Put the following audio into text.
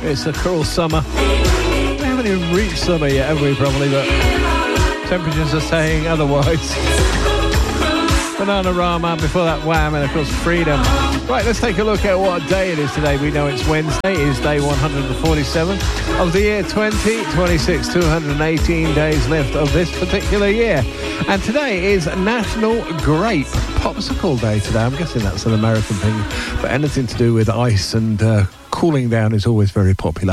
It's a cruel summer. We haven't even reached summer yet, have we, probably, but temperatures are saying otherwise. Bananarama, before that Wham, and of course Freedom. Right, let's take a look at what day it is today. We know it's Wednesday. It is day 147 of the year 2026. 218 days left of this particular year. And today is National Grape Popsicle Day today. I'm guessing that's an American thing, but anything to do with ice and cooling down is always very popular.